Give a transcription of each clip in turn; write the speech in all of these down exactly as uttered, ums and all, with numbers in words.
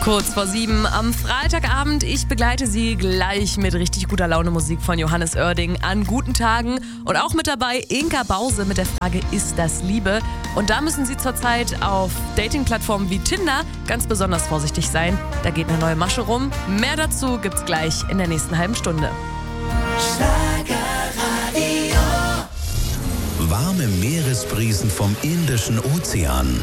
Kurz vor sieben am Freitagabend. Ich begleite Sie gleich mit richtig guter Laune Musik von Johannes Oerding an guten Tagen. Und auch mit dabei Inka Bause mit der Frage, ist das Liebe? Und da müssen Sie zurzeit auf Dating-Plattformen wie Tinder ganz besonders vorsichtig sein. Da geht eine neue Masche rum. Mehr dazu gibt's gleich in der nächsten halben Stunde. Schlagerradio. Warme Meeresbrisen vom Indischen Ozean.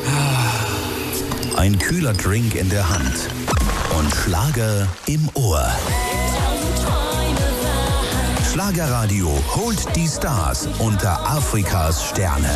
Ein kühler Drink in der Hand und Schlager im Ohr. Schlagerradio holt die Stars unter Afrikas Sterne.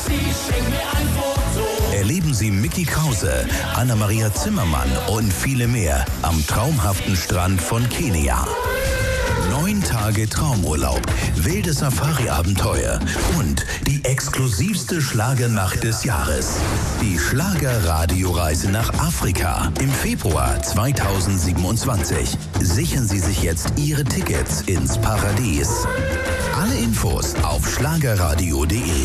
Erleben Sie Micky Krause, Anna-Maria Zimmermann und viele mehr am traumhaften Strand von Kenia. Neun Tage Traumurlaub, wilde Safari-Abenteuer und die exklusivste Schlagernacht des Jahres. Die Schlager-Radio-Reise nach Afrika im Februar zweitausendsiebenundzwanzig. Sichern Sie sich jetzt Ihre Tickets ins Paradies. Alle Infos auf schlagerradio punkt de.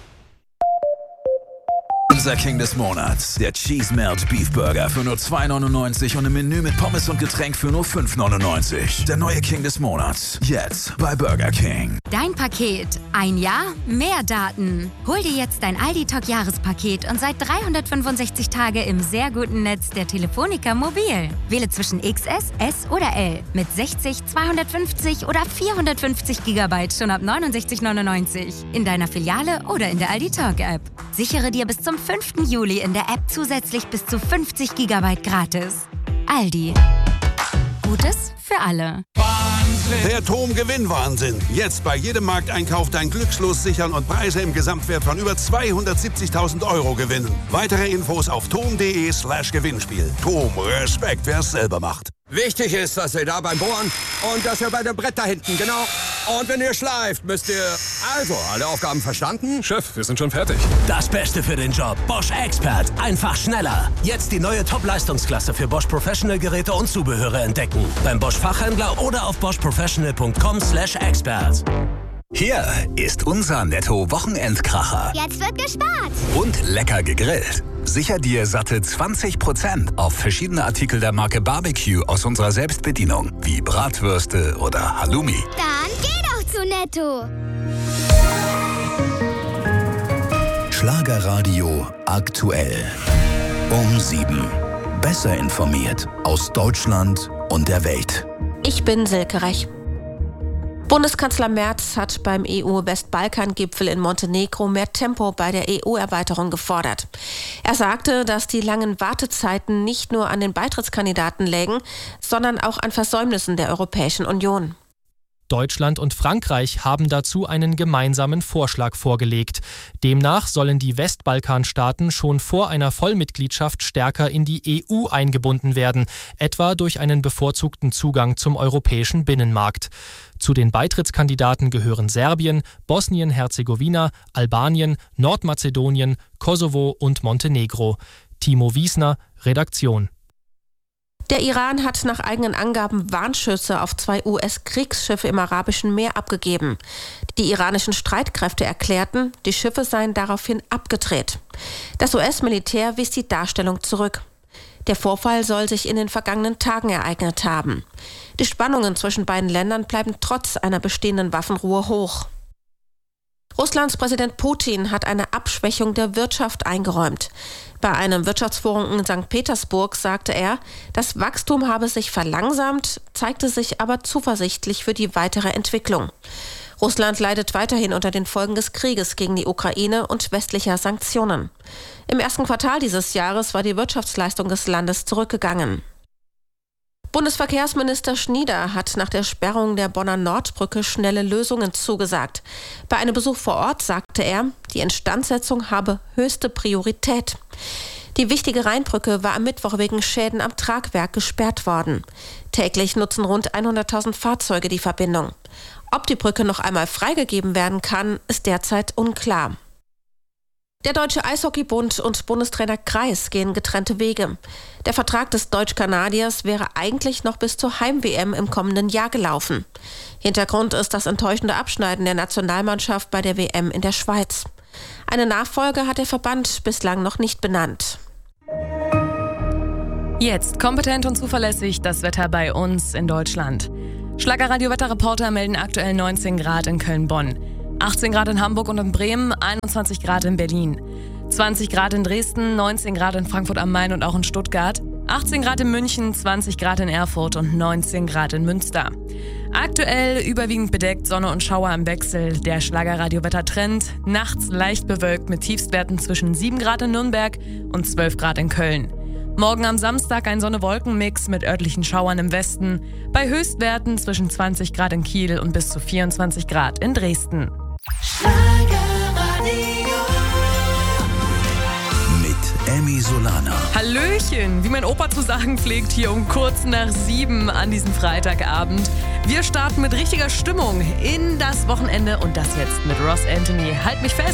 Unser King des Monats, der Cheese Melt Beef Burger für nur zwei neunundneunzig und ein Menü mit Pommes und Getränk für nur fünf neunundneunzig. Der neue King des Monats, jetzt bei Burger King. Dein Paket, ein Jahr, mehr Daten. Hol dir jetzt dein Aldi-Talk-Jahrespaket und seit dreihundertfünfundsechzig Tage im sehr guten Netz der Telefonica Mobil. Wähle zwischen X S, S oder L mit sechzig, zweihundertfünfzig oder vierhundertfünfzig Gigabyte schon ab neunundsechzig neunundneunzig. In deiner Filiale oder in der Aldi-Talk-App. Sichere dir bis zum fünften Juli in der App zusätzlich bis zu fünfzig Gigabyte gratis. Aldi. Gutes für alle. Der Tom-Gewinn-Wahnsinn. Jetzt bei jedem Markteinkauf dein Glückslos sichern und Preise im Gesamtwert von über zweihundertsiebzigtausend Euro gewinnen. Weitere Infos auf tom punkt de slash Gewinnspiel. Tom, Respekt, wer es selber macht. Wichtig ist, dass ihr da beim Bohren und dass ihr bei dem Brett da hinten, genau. Und wenn ihr schleift, müsst ihr... Also, alle Aufgaben verstanden? Chef, wir sind schon fertig. Das Beste für den Job. Bosch Expert. Einfach schneller. Jetzt die neue Top-Leistungsklasse für Bosch Professional-Geräte und Zubehöre entdecken. Beim Bosch Fachhändler oder auf bosch professional punkt com slash expert. Hier ist unser Netto-Wochenendkracher. Jetzt wird gespart. Und lecker gegrillt. Sicher dir satte zwanzig Prozent auf verschiedene Artikel der Marke Barbecue aus unserer Selbstbedienung, wie Bratwürste oder Halloumi. Dann geh doch zu Netto. Schlagerradio aktuell. Um sieben. Besser informiert aus Deutschland und der Welt. Ich bin Silke Reich. Bundeskanzler Merz hat beim E U-Westbalkan-Gipfel in Montenegro mehr Tempo bei der E U-Erweiterung gefordert. Er sagte, dass die langen Wartezeiten nicht nur an den Beitrittskandidaten lägen, sondern auch an Versäumnissen der Europäischen Union. Deutschland und Frankreich haben dazu einen gemeinsamen Vorschlag vorgelegt. Demnach sollen die Westbalkanstaaten schon vor einer Vollmitgliedschaft stärker in die E U eingebunden werden, etwa durch einen bevorzugten Zugang zum europäischen Binnenmarkt. Zu den Beitrittskandidaten gehören Serbien, Bosnien-Herzegowina, Albanien, Nordmazedonien, Kosovo und Montenegro. Timo Wiesner, Redaktion. Der Iran hat nach eigenen Angaben Warnschüsse auf zwei U S-Kriegsschiffe im Arabischen Meer abgegeben. Die iranischen Streitkräfte erklärten, die Schiffe seien daraufhin abgedreht. Das U S-Militär wies die Darstellung zurück. Der Vorfall soll sich in den vergangenen Tagen ereignet haben. Die Spannungen zwischen beiden Ländern bleiben trotz einer bestehenden Waffenruhe hoch. Russlands Präsident Putin hat eine Abschwächung der Wirtschaft eingeräumt. Bei einem Wirtschaftsforum in Sankt Petersburg sagte er, das Wachstum habe sich verlangsamt, zeigte sich aber zuversichtlich für die weitere Entwicklung. Russland leidet weiterhin unter den Folgen des Krieges gegen die Ukraine und westlicher Sanktionen. Im ersten Quartal dieses Jahres war die Wirtschaftsleistung des Landes zurückgegangen. Bundesverkehrsminister Schnieder hat nach der Sperrung der Bonner Nordbrücke schnelle Lösungen zugesagt. Bei einem Besuch vor Ort sagte er, die Instandsetzung habe höchste Priorität. Die wichtige Rheinbrücke war am Mittwoch wegen Schäden am Tragwerk gesperrt worden. Täglich nutzen rund hunderttausend Fahrzeuge die Verbindung. Ob die Brücke noch einmal freigegeben werden kann, ist derzeit unklar. Der Deutsche Eishockeybund und Bundestrainer Kreis gehen getrennte Wege. Der Vertrag des Deutsch-Kanadiers wäre eigentlich noch bis zur Heim-W M im kommenden Jahr gelaufen. Hintergrund ist das enttäuschende Abschneiden der Nationalmannschaft bei der W M in der Schweiz. Eine Nachfolge hat der Verband bislang noch nicht benannt. Jetzt kompetent und zuverlässig das Wetter bei uns in Deutschland. Schlagerradio-Wetterreporter melden aktuell neunzehn Grad in Köln-Bonn, achtzehn Grad in Hamburg und in Bremen, einundzwanzig Grad in Berlin, zwanzig Grad in Dresden, neunzehn Grad in Frankfurt am Main und auch in Stuttgart, achtzehn Grad in München, zwanzig Grad in Erfurt und neunzehn Grad in Münster. Aktuell überwiegend bedeckt, Sonne und Schauer im Wechsel. Der Schlagerradio-Wettertrend, nachts leicht bewölkt mit Tiefstwerten zwischen sieben Grad in Nürnberg und zwölf Grad in Köln. Morgen am Samstag ein Sonne-Wolken-Mix mit örtlichen Schauern im Westen, bei Höchstwerten zwischen zwanzig Grad in Kiel und bis zu vierundzwanzig Grad in Dresden. Emmy Solana. Hallöchen, wie mein Opa zu sagen pflegt, hier um kurz nach sieben an diesem Freitagabend. Wir starten mit richtiger Stimmung in das Wochenende und das jetzt mit Ross Anthony. Halt mich fest!